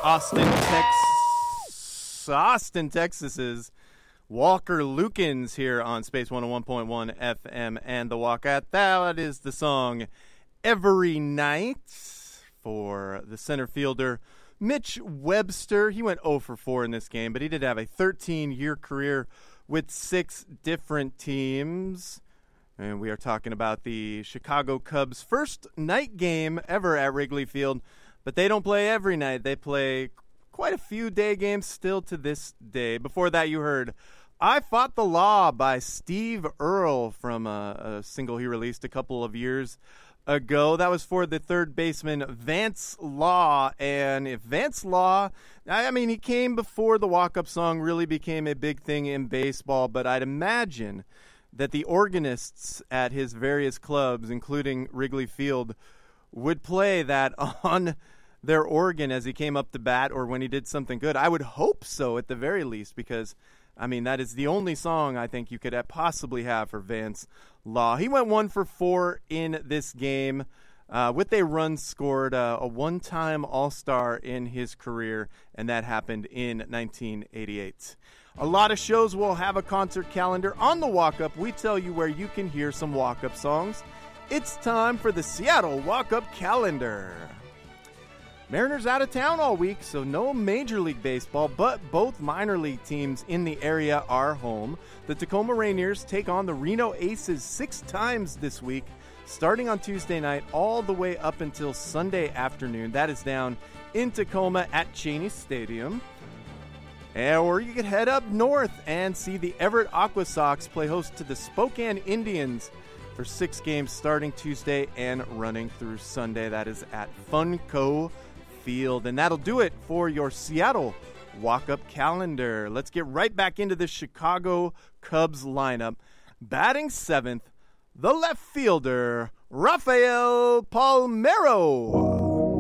Austin, Texas's Walker Lukens here on Space 101.1 FM and The Walkout. That is the song Every Night for the center fielder Mitch Webster. He went 0 for 4 in this game, but he did have a 13-year career with 6 different teams. And we are talking about the Chicago Cubs' first night game ever at Wrigley Field. But they don't play every night. They play quite a few day games still to this day. Before that, you heard I Fought the Law by Steve Earle from a single he released a couple of years ago. That was for the third baseman Vance Law. And if Vance Law, I mean, he came before the walk-up song really became a big thing in baseball, but I'd imagine that the organists at his various clubs, including Wrigley Field, would play that on their organ as he came up to bat or when he did something good. I would hope so at the very least because, I mean, that is the only song I think you could possibly have for Vance Law. He went 1 for 4 in this game with a run scored, a one-time All-Star in his career, and that happened in 1988. A lot of shows will have a concert calendar. On the walk-up, we tell you where you can hear some walk-up songs. It's time for the Seattle Walk-Up Calendar. Mariners out of town all week, so no Major League Baseball, but both minor league teams in the area are home. The Tacoma Rainiers take on the Reno Aces 6 times this week, starting on Tuesday night all the way up until Sunday afternoon. That is down in Tacoma at Cheney Stadium. Or you could head up north and see the Everett Aqua Sox play host to the Spokane Indians for 6 games starting Tuesday and running through Sunday. That is at Funco Field. And that'll do it for your Seattle walk-up calendar. Let's get right back into the Chicago Cubs lineup. Batting 7th, the left fielder, Rafael Palmeiro.